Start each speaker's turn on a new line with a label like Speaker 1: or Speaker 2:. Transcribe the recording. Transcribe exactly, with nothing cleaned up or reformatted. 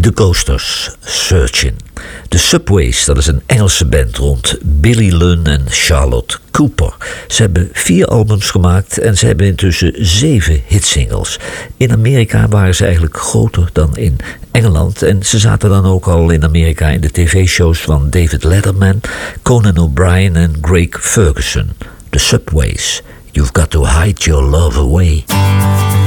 Speaker 1: The Coasters, Searchin'. The Subways, dat is een Engelse band rond Billy Lunn en Charlotte Cooper. Ze hebben vier albums gemaakt en ze hebben intussen zeven hitsingles. In Amerika waren ze eigenlijk groter dan in Engeland. En ze zaten dan ook al in Amerika in de tv-shows van David Letterman, Conan O'Brien en Greg Ferguson. The Subways, You've Got to Hide Your Love Away.